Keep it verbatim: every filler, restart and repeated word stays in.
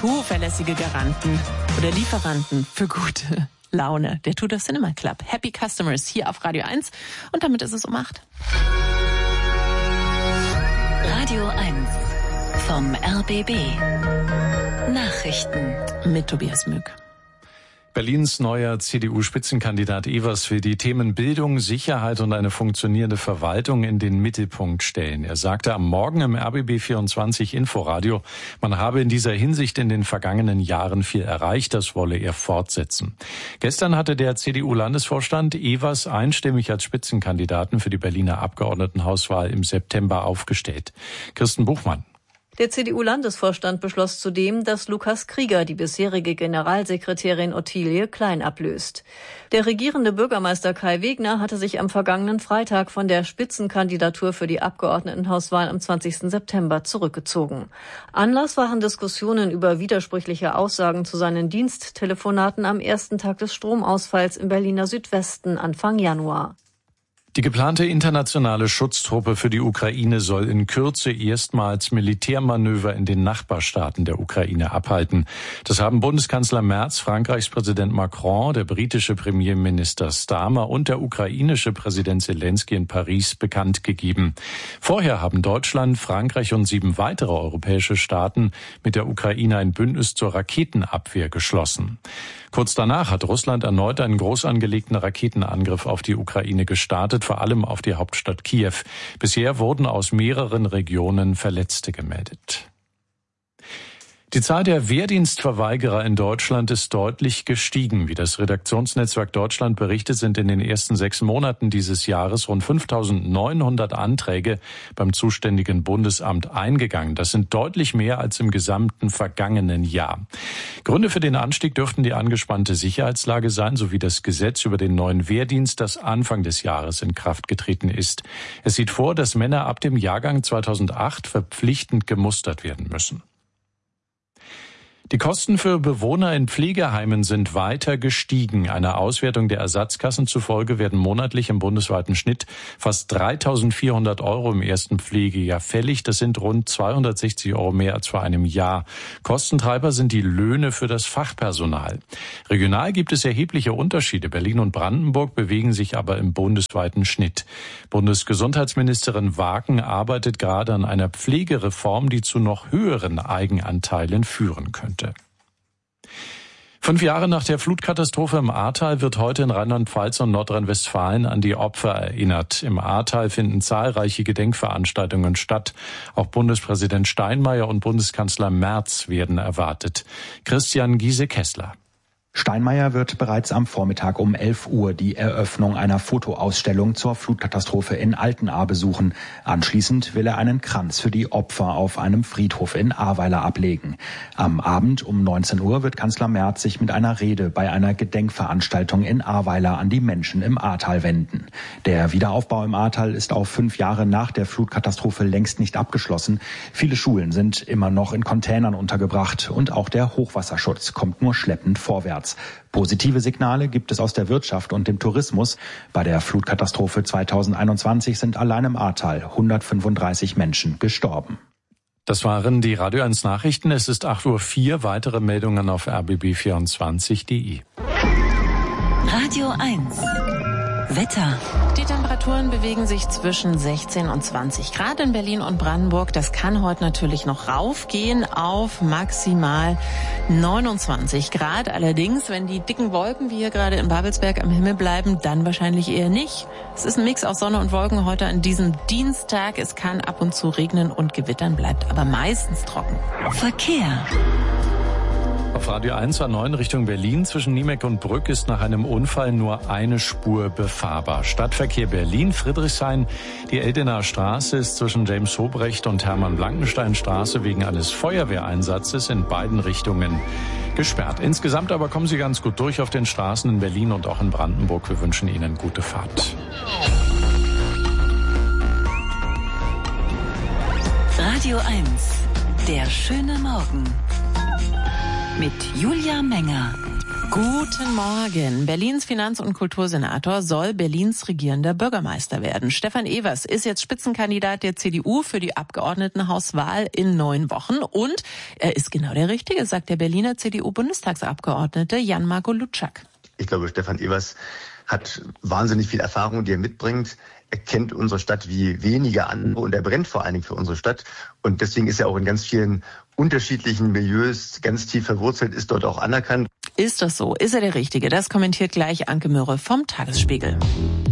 zuverlässige Garanten oder Lieferanten für gute Laune. Der Tudor Cinema Club. Happy Customers hier auf Radio eins. Und damit ist es um acht. Radio eins vom R B B. Nachrichten mit Tobias Mück. Berlins neuer C D U-Spitzenkandidat Evers will die Themen Bildung, Sicherheit und eine funktionierende Verwaltung in den Mittelpunkt stellen. Er sagte am Morgen im R B B vierundzwanzig Inforadio, man habe in dieser Hinsicht in den vergangenen Jahren viel erreicht, das wolle er fortsetzen. Gestern hatte der C D U-Landesvorstand Evers einstimmig als Spitzenkandidaten für die Berliner Abgeordnetenhauswahl im September aufgestellt. Kirsten Buchmann. Der C D U-Landesvorstand beschloss zudem, dass Lukas Krieger die bisherige Generalsekretärin Ottilie Klein ablöst. Der regierende Bürgermeister Kai Wegner hatte sich am vergangenen Freitag von der Spitzenkandidatur für die Abgeordnetenhauswahl am zwanzigsten September zurückgezogen. Anlass waren Diskussionen über widersprüchliche Aussagen zu seinen Diensttelefonaten am ersten Tag des Stromausfalls im Berliner Südwesten Anfang Januar. Die geplante internationale Schutztruppe für die Ukraine soll in Kürze erstmals Militärmanöver in den Nachbarstaaten der Ukraine abhalten. Das haben Bundeskanzler Merz, Frankreichs Präsident Macron, der britische Premierminister Starmer und der ukrainische Präsident Zelensky in Paris bekannt gegeben. Vorher haben Deutschland, Frankreich und sieben weitere europäische Staaten mit der Ukraine ein Bündnis zur Raketenabwehr geschlossen. Kurz danach hat Russland erneut einen groß angelegten Raketenangriff auf die Ukraine gestartet, vor allem auf die Hauptstadt Kiew. Bisher wurden aus mehreren Regionen Verletzte gemeldet. Die Zahl der Wehrdienstverweigerer in Deutschland ist deutlich gestiegen. Wie das Redaktionsnetzwerk Deutschland berichtet, sind in den ersten sechs Monaten dieses Jahres rund fünftausendneunhundert Anträge beim zuständigen Bundesamt eingegangen. Das sind deutlich mehr als im gesamten vergangenen Jahr. Gründe für den Anstieg dürften die angespannte Sicherheitslage sein, sowie das Gesetz über den neuen Wehrdienst, das Anfang des Jahres in Kraft getreten ist. Es sieht vor, dass Männer ab dem Jahrgang zweitausendacht verpflichtend gemustert werden müssen. Die Kosten für Bewohner in Pflegeheimen sind weiter gestiegen. Einer Auswertung der Ersatzkassen zufolge werden monatlich im bundesweiten Schnitt fast dreitausendvierhundert Euro im ersten Pflegejahr fällig. Das sind rund zweihundertsechzig Euro mehr als vor einem Jahr. Kostentreiber sind die Löhne für das Fachpersonal. Regional gibt es erhebliche Unterschiede. Berlin und Brandenburg bewegen sich aber im bundesweiten Schnitt. Bundesgesundheitsministerin Wagen arbeitet gerade an einer Pflegereform, die zu noch höheren Eigenanteilen führen könnte. Fünf Jahre nach der Flutkatastrophe im Ahrtal wird heute in Rheinland-Pfalz und Nordrhein-Westfalen an die Opfer erinnert. Im Ahrtal finden zahlreiche Gedenkveranstaltungen statt. Auch Bundespräsident Steinmeier und Bundeskanzler Merz werden erwartet. Christian Giese-Kessler. Steinmeier wird bereits am Vormittag um elf Uhr die Eröffnung einer Fotoausstellung zur Flutkatastrophe in Altenahr besuchen. Anschließend will er einen Kranz für die Opfer auf einem Friedhof in Ahrweiler ablegen. Am Abend um neunzehn Uhr wird Kanzler Merz sich mit einer Rede bei einer Gedenkveranstaltung in Ahrweiler an die Menschen im Ahrtal wenden. Der Wiederaufbau im Ahrtal ist auch fünf Jahre nach der Flutkatastrophe längst nicht abgeschlossen. Viele Schulen sind immer noch in Containern untergebracht und auch der Hochwasserschutz kommt nur schleppend vorwärts. Positive Signale gibt es aus der Wirtschaft und dem Tourismus. Bei der Flutkatastrophe zweitausendeinundzwanzig sind allein im Ahrtal hundertfünfunddreißig Menschen gestorben. Das waren die Radio eins Nachrichten. Es ist acht Uhr vier. Weitere Meldungen auf r b b vierundzwanzig punkt d e. Radio eins. Wetter. Die Temperaturen bewegen sich zwischen sechzehn und zwanzig Grad in Berlin und Brandenburg. Das kann heute natürlich noch raufgehen auf maximal neunundzwanzig Grad. Allerdings, wenn die dicken Wolken wie hier gerade in Babelsberg am Himmel bleiben, dann wahrscheinlich eher nicht. Es ist ein Mix aus Sonne und Wolken heute an diesem Dienstag. Es kann ab und zu regnen und gewittern, bleibt aber meistens trocken. Verkehr. Auf Radio eins A neun Richtung Berlin zwischen Niemeck und Brück ist nach einem Unfall nur eine Spur befahrbar. Stadtverkehr Berlin, Friedrichshain. Die Eldener Straße ist zwischen James Hobrecht und Hermann-Blankenstein-Straße wegen eines Feuerwehreinsatzes in beiden Richtungen gesperrt. Insgesamt aber kommen Sie ganz gut durch auf den Straßen in Berlin und auch in Brandenburg. Wir wünschen Ihnen gute Fahrt. Radio eins. Der schöne Morgen. Mit Julia Menger. Guten Morgen. Berlins Finanz- und Kultursenator soll Berlins regierender Bürgermeister werden. Stefan Evers ist jetzt Spitzenkandidat der C D U für die Abgeordnetenhauswahl in neun Wochen. Und er ist genau der Richtige, sagt der Berliner C D U-Bundestagsabgeordnete Jan-Marco Lutschak. Ich glaube, Stefan Evers hat wahnsinnig viel Erfahrung, die er mitbringt. Er kennt unsere Stadt wie wenige andere und er brennt vor allen Dingen für unsere Stadt. Und deswegen ist er auch in ganz vielen unterschiedlichen Milieus ganz tief verwurzelt, ist dort auch anerkannt. Ist das so? Ist er der Richtige? Das kommentiert gleich Anke Mürre vom Tagesspiegel.